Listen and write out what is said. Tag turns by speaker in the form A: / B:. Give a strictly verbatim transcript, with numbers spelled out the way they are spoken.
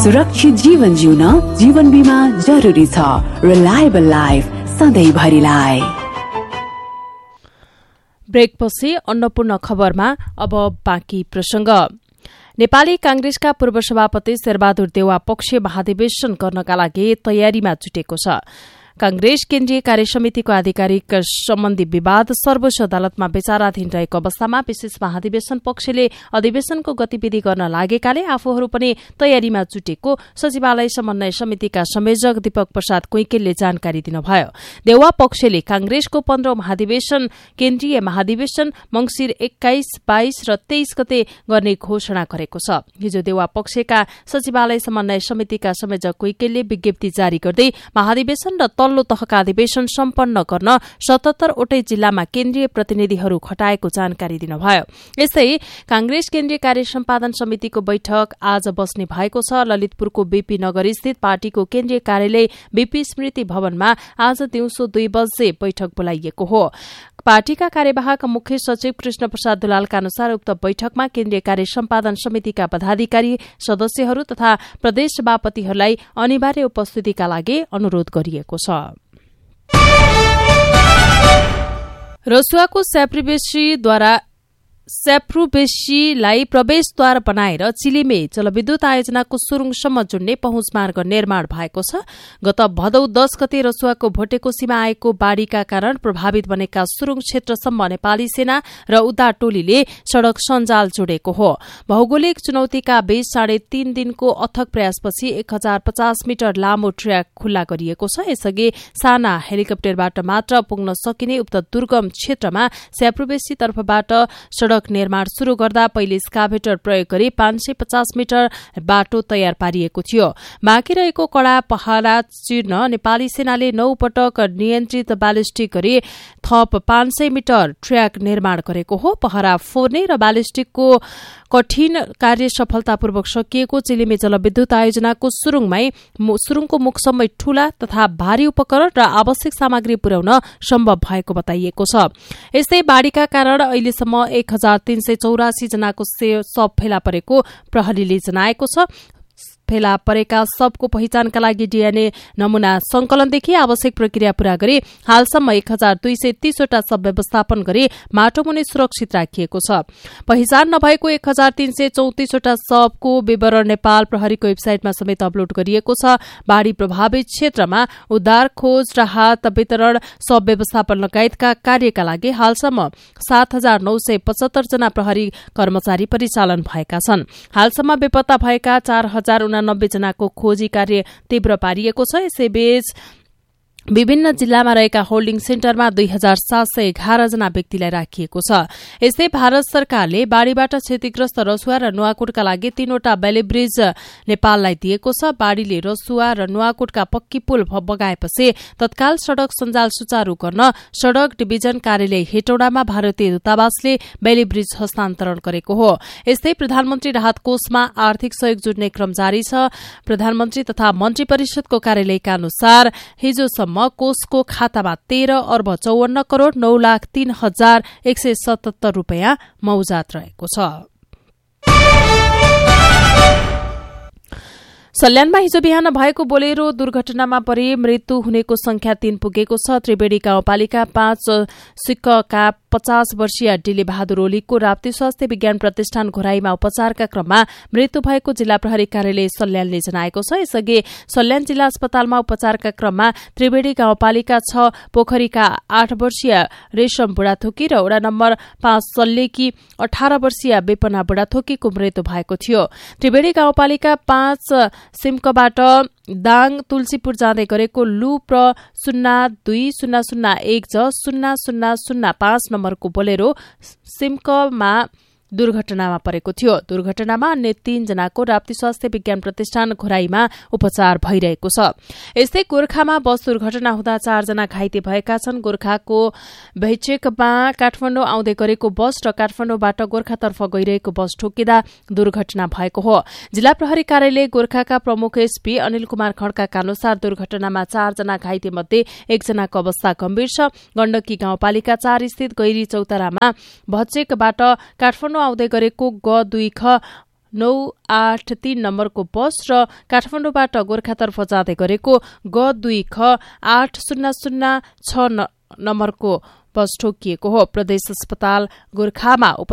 A: सुरक्षित जीवन जिउन जीवन बीमा जरुरी छ। Reliable life सधैँभरिलाई।
B: ब्रेकपछि अन्नपूर्ण खबरमा अब बाँकी प्रसंग। नेपाली कांग्रेसका पूर्व सभापति शेरबहादुर देउवा पक्ष महाधिवेशन गर्नका लागि तयारीमा जुटेको छ। कांग्रेस केन्द्रीय कार्यसमितिको आधिकारिक सम्बन्धी विवाद सर्वोच्च अदालतमा विचाराधीन रहेको अवस्थामा विशेष महाधिवेशन पक्षले अधिवेशनको गतिविधि गर्न लागेकाले आफूहरू पनि तयारीमा जुटेको सचिवालय समन्वय समितिका संयोजक दीपक प्रसाद कुइकेलले जानकारी दिनुभयो। देउवा पक्षले कांग्रेसको पन्ध्रौं महाधिवेशन केन्द्रीय महाधिवेशन मंगिर एक्काइस बाइस र तेइस गते गर्ने घोषणा गरेको छ। हिजो देउवा पक्षका सचिवालय समन्वय समितिका संयोजक कुइकेलले विज्ञप्ति जारी गर्दै महाधिवेशन र तल्लो तहका अधिवेशन सम्पन्न गर्न सतहत्तरवटै जिल्लामा केन्द्रीय प्रतिनिधिहरू खटाएको जानकारी दिनुभयो। यस्तै कांग्रेस केन्द्रीय कार्य सम्पादन समितिको बैठक आज बस्ने भएको छ। ललितपुरको बीपी नगर स्थित पार्टीको केन्द्रीय कार्यालय बीपी स्मृति भवनमा आज दिउँसो दुई बजे बैठक बोलाइएको हो। पार्टीका कार्यवाहक मुख्य सचिव कृष्ण प्रसाद दुलालका अनुसार उक्त बैठकमा केन्द्रीय कार्य सम्पादन समितिका पदाधिकारी सदस्यहरू तथा प्रदेश सभापतिहरूलाई अनिवार्य उपस्थितिका लागि अनुरोध गरिएको छ। रसुवाको स्याप्रिबेसीद्वारा स्याप्रुबेसीलाई प्रवेशद्वार बनाएर चिलिमे जलविद्युत आयोजनाको सुरुङसम्म जोड्ने पहुँच मार्ग निर्माण भएको छ। गत भदौ दस गते रसुवाको भोटेकोसीमा आएको बाढ़ीका कारण प्रभावित बनेका सुरुङ क्षेत्रसम्म नेपाली सेना र उद्धार टोलीले सड़क सञ्जाल जोडेको हो। भौगोलिक चुनौतीका बीच साढे तीन दिनको अथक प्रयासपछि एक हजार पचास मिटर लामो ट्र्याक खुल्ला गरिएको छ। यसअघि साना हेलिकप्टरबाट मात्र पुग्न सकिने उक्त दुर्गम क्षेत्रमा स्याप्रुबेसी तर्फबाट सड़क निर्माण शुरू गर्दा पहिले स्काभेटर प्रयोग गरी पाँच सय पचास मिटर बाटो तयार पारिएको थियो। बाँकी रहेको कड़ा पहरा चिर्न नेपाली सेनाले नौ पटक नियन्त्रित ब्यालिस्टिक गरी थप पाँच सय मिटर ट्र्याक निर्माण गरेको हो। पहरा फोर्ने र ब्यालिस्टिकको कठिन कार्य सफलतापूर्वक सकिएको चिलिमे जलविद्युत आयोजनाको सुरुङमै सुरुङको मुखसम्मै ठूला तथा भारी उपकरण र आवश्यक सामग्री पुर्याउन सम्भव भएको बताइएको छ। यस्तै बाढ़ीका कारण अहिलेसम्म एक हजार तीन सय चौरासी जनाको शव फेला परेको प्रहरीले जनाएको छ। फेला परेका सबको पहिचानका लागि डीएनए नमूना संकलनदेखि आवश्यक प्रक्रिया पूरा गरी हालसम्म एक हजार दुई सय तीसवटा शव व्यवस्थापन गरी माटोमुनि सुरक्षित राखिएको छ। पहिचान नभएको एक हजार तीन सय चौतिसवटा शवको विवरण नेपाल प्रहरीको वेबसाइटमा समेत अपलोड गरिएको छ। बाढ़ी प्रभावित क्षेत्रमा उद्धार खोज राहत वितरण शव व्यवस्थापन लगायतका कार्यका लागि हालसम्म सात हजार नौ सय पचहत्तर जना प्रहरी कर्मचारी परिचालन भएका छन्। हालसम्म बेपत्ता भएका चार हजार उनानब्बे जनाको खोजी कार्य तीव्र पारिएको छ। यसैबीच विभिन्न जिल्लामा रहेका होल्डिङ सेन्टरमा दुई हजार सात सय एघार जना व्यक्तिलाई राखिएको छ। यस्तै भारत सरकारले बाढ़ीबाट क्षतिग्रस्त रसुवा र नुवाकोटका लागि तीनवटा बेली ब्रिज नेपाललाई दिएको छ। बाढ़ीले रसुवा र नुवाकोटका पक्की पुल बगाएपछि तत्काल सड़क सञ्जाल सुचारू गर्न सड़क डिभिजन कार्यालय हेटौडामा भारतीय दूतावासले बेली ब्रिज हस्तान्तरण गरेको हो। यस्तै प्रधानमन्त्री राहत कोषमा आर्थिक सहयोग जुट्ने क्रम जारी छ। प्रधानमन्त्री तथा मन्त्री परिषदको कार्यालयका अनुसार हिजोसम्म कोषको खातामा तेह्र अर्ब चौवन्न करोड़ नौ लाख तीन हजार एक सय सतहत्तर रूपियाँ मौजात रहेको छ। सल्यानमा हिजो बिहान भएको बोलेरो दुर्घटनामा परि मृत्यु हुनेको संख्या तीन पुगेको छ। त्रिवेणी गाउँपालिका पाँच सिक्कका पचास वर्षीय डिले बहादुर ओलीको राप्ती स्वास्थ्य विज्ञान प्रतिष्ठान घोराईमा उपचारका क्रममा मृत्यु भएको जिल्ला प्रहरी कार्यालय सल्यानले जनाएको छ। यसअघि सल्यान जिल्ला अस्पतालमा उपचारका क्रममा त्रिवेणी गाउँपालिका छ पोखरीका आठ वर्षीय रेशम बुढाथोकी र वडा नम्बर पाँच सल्लेकी अठार वर्षीय बेपना बुढाथोकीको मृत्यु भएको थियो। त्रिवेणी गाउँपालिका पाँच सिमकबाट दाङ तुलसीपुर जाँदै गरेको लु प्र शून्य दुई शून्य शून्य एक ज शून्य शून्य शून्य पाँच नम्बरको बोलेरो सिमकमा दुर्घटनामा परेको थियो। दुर्घटनामा अन्य तीन जनाको राप्ती स्वास्थ्य विज्ञान प्रतिष्ठान घोराईमा उपचार भइरहेको छ। यस्तै गोर्खामा बस दुर्घटना हुँदा चारजना घाइते भएका छन्। गोर्खाको भैचेकमा काठमाडौँ आउँदै गरेको बस र काठमाडौँबाट गोर्खातर्फ गइरहेको बस ठोकिँदा दुर्घटना भएको हो। जिल्ला प्रहरी कार्यालय गोर्खाका प्रमुख एसपी अनिल कुमार खड्काका अनुसार दुर्घटनामा चारजना घाइते मध्ये एकजनाको अवस्था गम्भीर छ। गण्डकी गाउँपालिका चार स्थित गैरी चौतारामा भचेकबाट काठमाडौँ आउँदै गरेको ग दुई ख नौ आठ तीन नम्बरको बस र काठमाडौँबाट गोर्खातर्फ जाँदै गरेको ग दुई ख आठ शून्य शून्य छ नम्बरको बस ठोकिएको हो। प्रदेश अस्पताल गोर्खामा